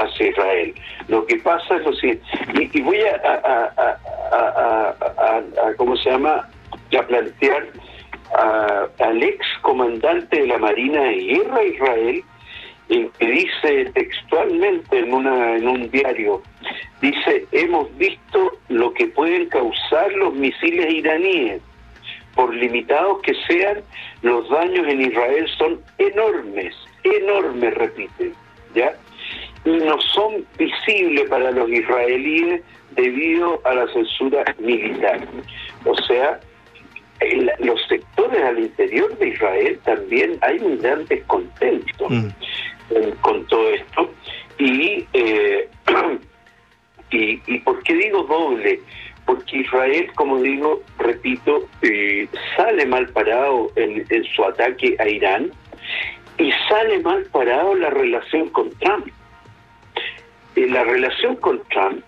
hacia Israel. Lo que pasa es lo siguiente, y voy ¿cómo se llama?, a plantear al ex comandante de la Marina de Guerra de Israel, que dice textualmente en un diario, dice: hemos visto lo que pueden causar los misiles iraníes, por limitados que sean, los daños en Israel son enormes, repite, ¿ya? Y no son visibles para los israelíes debido a la censura militar. O sea, los sectores al interior de Israel también hay un gran descontento con todo esto. Y ¿por qué digo doble? Porque Israel, como digo, repito, sale mal parado en su ataque a Irán, y sale mal parado la relación con Trump. La relación con Trump,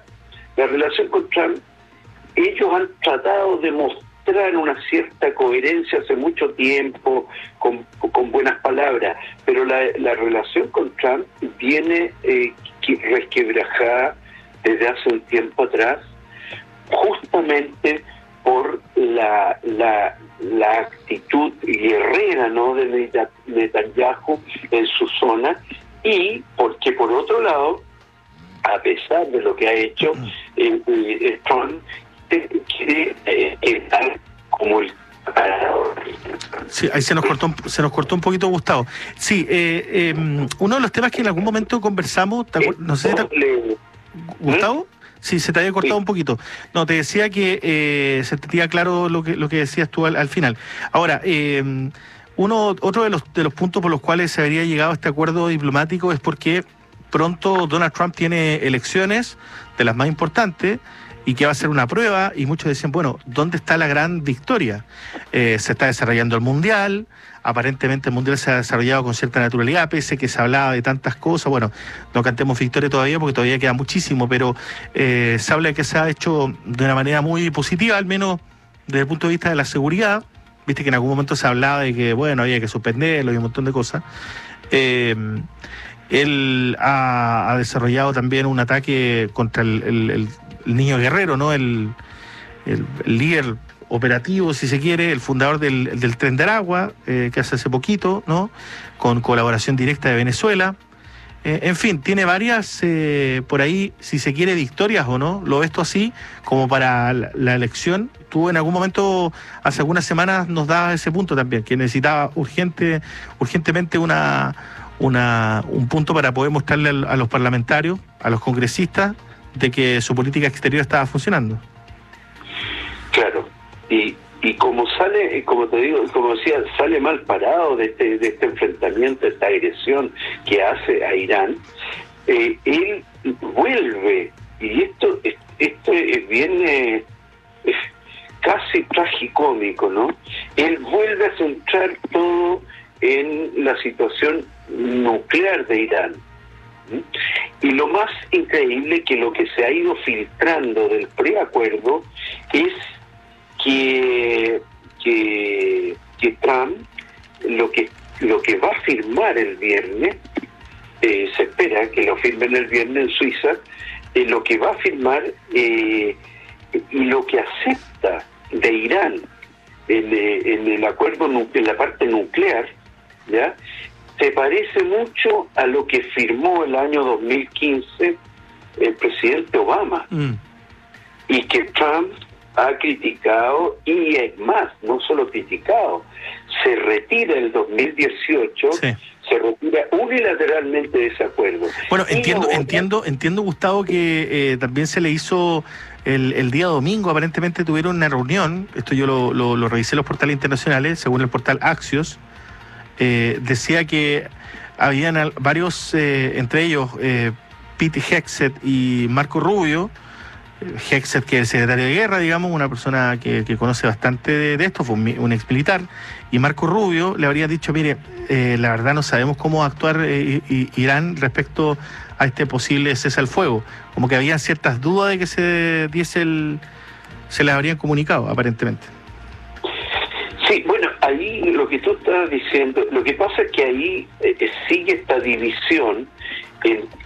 ellos han tratado de mostrar una cierta coherencia hace mucho tiempo, con buenas palabras, pero la relación con Trump viene resquebrajada desde hace un tiempo atrás, justamente por la actitud guerrera, ¿no?, de Netanyahu en su zona, y porque por otro lado, a pesar de lo que ha hecho Trump, quiere quedar como el parador. Sí, ahí se nos cortó un poquito, Gustavo. Sí, uno de los temas que en algún momento conversamos, no sé si Gustavo, sí, se te había cortado un poquito. No, te decía que se te tenía claro lo que decías tú al final. Ahora, otro de los puntos por los cuales se habría llegado a este acuerdo diplomático es porque pronto Donald Trump tiene elecciones, de las más importantes, y que va a ser una prueba, y muchos decían, bueno, ¿dónde está la gran victoria? Se está desarrollando el Mundial, aparentemente el Mundial se ha desarrollado con cierta naturalidad, pese que se hablaba de tantas cosas. Bueno, no cantemos victoria todavía porque todavía queda muchísimo, pero se habla de que se ha hecho de una manera muy positiva, al menos desde el punto de vista de la seguridad. Viste que en algún momento se hablaba de que, bueno, había que suspenderlo y un montón de cosas. Él ha desarrollado también un ataque contra el niño guerrero, ¿no? El líder operativo, si se quiere, el fundador del Tren de Aragua, que hace poquito, ¿no?, con colaboración directa de Venezuela. En fin, tiene varias, por ahí, si se quiere, victorias o no. ¿Lo ves tú así, como para la elección? Tú en algún momento, hace algunas semanas, nos dabas ese punto también, que necesitaba urgentemente un punto para poder mostrarle a los parlamentarios, a los congresistas, de que su política exterior estaba funcionando. Claro, y como sale, como te digo, como decía, sale mal parado de este enfrentamiento, de esta agresión que hace a Irán, él vuelve, y esto viene casi tragicómico, ¿no? Él vuelve a centrar todo en la situación nuclear de Irán. Y lo más increíble, que lo que se ha ido filtrando del preacuerdo es que Trump lo que va a firmar el viernes, se espera que lo firmen el viernes en Suiza, lo que va a firmar y lo que acepta de Irán en el acuerdo, en la parte nuclear, ¿ya?, se parece mucho a lo que firmó el año 2015 el presidente Obama, y que Trump ha criticado, y es más, no solo criticado, se retira el 2018, sí, se retira unilateralmente de ese acuerdo. Bueno, entiendo, Gustavo, que también se le hizo el día domingo, aparentemente tuvieron una reunión, esto yo lo revisé en los portales internacionales, según el portal Axios. Decía que habían varios, entre ellos Pete Hegseth y Marco Rubio. Hegseth, que es el secretario de guerra, digamos, una persona que conoce bastante de esto, fue un ex militar, y Marco Rubio le habría dicho, mire, la verdad no sabemos cómo actuar Irán respecto a este posible cese al fuego. Como que había ciertas dudas de que se les habrían comunicado, aparentemente. Sí, bueno, ahí lo que tú estás diciendo, lo que pasa es que ahí sigue esta división